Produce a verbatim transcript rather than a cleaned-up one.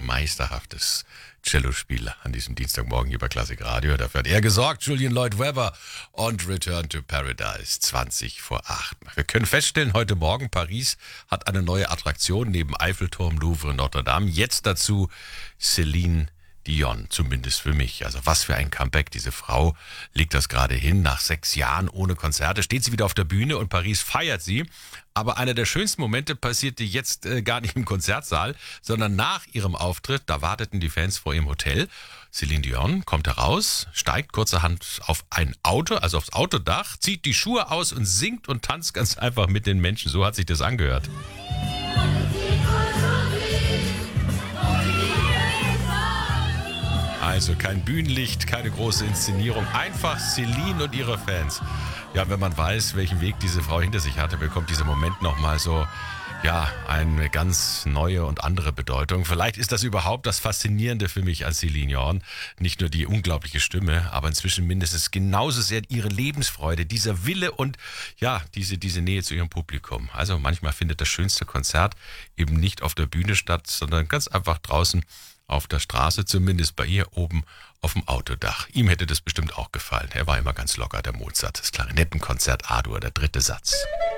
meisterhaftes Cellospiel an diesem Dienstagmorgen hier bei Klassik Radio. Dafür hat er gesorgt, Julian Lloyd Webber und Return to Paradise zwanzig vor acht. Wir können feststellen, heute Morgen Paris hat eine neue Attraktion neben Eiffelturm, Louvre, Notre Dame. Jetzt dazu Céline Dion, zumindest für mich. Also was für ein Comeback. Diese Frau legt das gerade hin. Nach sechs Jahren ohne Konzerte steht sie wieder auf der Bühne und Paris feiert sie. Aber einer der schönsten Momente passierte jetzt äh, gar nicht im Konzertsaal, sondern nach ihrem Auftritt. Da warteten die Fans vor ihrem Hotel. Céline Dion kommt heraus, steigt kurzerhand auf ein Auto, also aufs Autodach, zieht die Schuhe aus und singt und tanzt ganz einfach mit den Menschen. So hat sich das angehört. Also kein Bühnenlicht, keine große Inszenierung, einfach Céline und ihre Fans. Ja, wenn man weiß, welchen Weg diese Frau hinter sich hatte, bekommt dieser Moment nochmal so, ja, eine ganz neue und andere Bedeutung. Vielleicht ist das überhaupt das Faszinierende für mich an Céline Dion. Nicht nur die unglaubliche Stimme, aber inzwischen mindestens genauso sehr ihre Lebensfreude, dieser Wille und ja, diese, diese Nähe zu ihrem Publikum. Also manchmal findet das schönste Konzert eben nicht auf der Bühne statt, sondern ganz einfach draußen auf der Straße, zumindest bei ihr oben auf dem Autodach. Ihm hätte das bestimmt auch gefallen. Er war immer ganz locker, der Mozart. Das Klarinettenkonzert A-Dur, der dritte Satz.